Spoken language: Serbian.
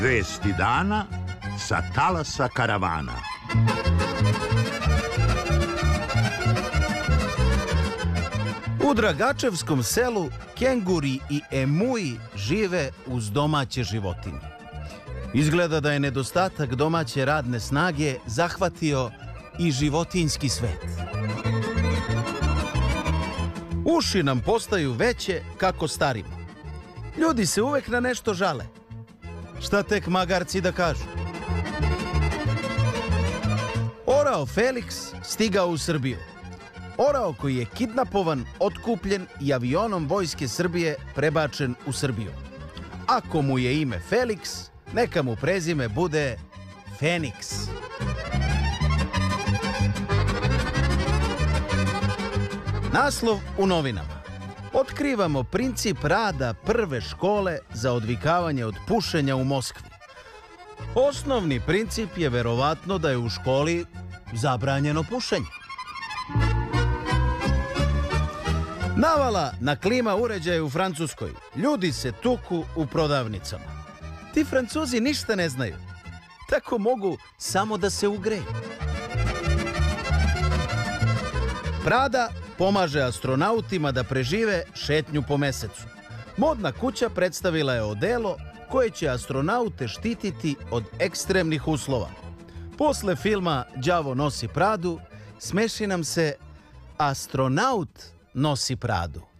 Vesti dana sa talasa karavana. U Dragačevskom selu kenguri i emuji žive uz domaće životinje. Izgleda da je nedostatak domaće radne snage zahvatio i životinjski svet. Uši nam postaju veće kako starimo. Ljudi se uvek na nešto žale. Šta tek magarci da kažu? Orao Feliks stigao u Srbiju. Orao koji je kidnapovan, otkupljen i avionom Vojske Srbije prebačen u Srbiju. Ako mu je ime Feliks, neka mu prezime bude Feniks. Naslov u novinama. Otkrivamo princip rada prve škole za odvikavanje od pušenja u Moskvi. Osnovni princip je verovatno da je u školi zabranjeno pušenje. Navala na klima uređaje u Francuskoj. Ljudi se tuku u prodavnicama. Ti Francuzi ništa ne znaju. Tako mogu samo da se ugreju. Prada pomaže astronautima da prežive šetnju po mesecu. Modna kuća predstavila je odelo koje će astronaute štititi od ekstremnih uslova. Posle filma Đavo nosi Pradu, smeši nam se astronaut nosi Pradu.